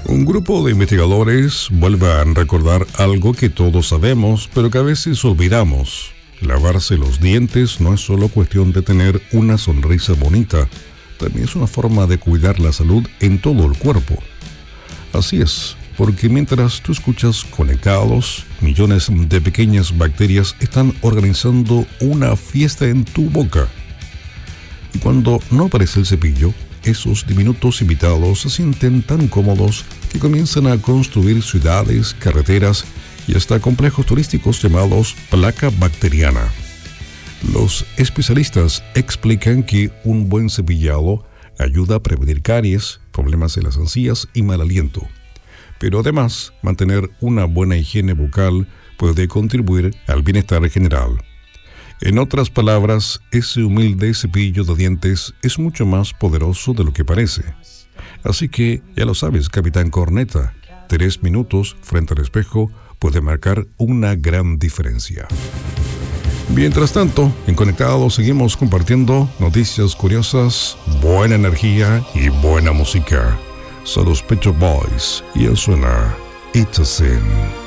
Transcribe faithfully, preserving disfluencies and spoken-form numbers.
Un grupo de investigadores vuelve a recordar algo que todos sabemos, pero que a veces olvidamos. Lavarse los dientes no es solo cuestión de tener una sonrisa bonita, también es una forma de cuidar la salud en todo el cuerpo. Así es, porque mientras tú escuchas Conectados, millones de pequeñas bacterias están organizando una fiesta en tu boca. Y cuando no aparece el cepillo, esos diminutos invitados se sienten tan cómodos que comienzan a construir ciudades, carreteras y hasta complejos turísticos llamados placa bacteriana. Los especialistas explican que un buen cepillado ayuda a prevenir caries, problemas en las encías y mal aliento. Pero además, mantener una buena higiene bucal puede contribuir al bienestar general. En otras palabras, ese humilde cepillo de dientes es mucho más poderoso de lo que parece. Así que, ya lo sabes, Capitán Corneta, tres minutos frente al espejo puede marcar una gran diferencia. Mientras tanto, en Conectados seguimos compartiendo noticias curiosas, buena energía y buena música. Son los Pet Shop Boys y él suena It's a Sin.